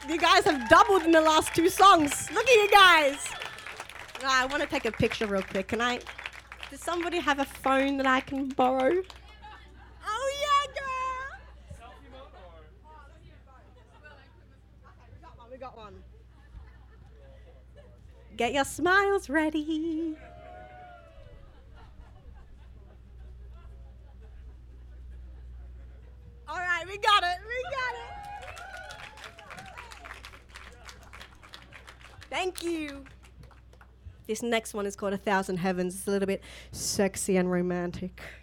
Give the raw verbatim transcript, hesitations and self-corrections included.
You guys have doubled in the last two songs. Look at you guys. Ah, I want to take a picture real quick. Can I? Does somebody have a phone that I can borrow? Oh, yeah, girl. Selfie mode or? Okay, we got one. We got one. Get your smiles ready. All right, we got it. We got it. Thank you. This next one is called A Thousand Heavens. It's a little bit sexy and romantic.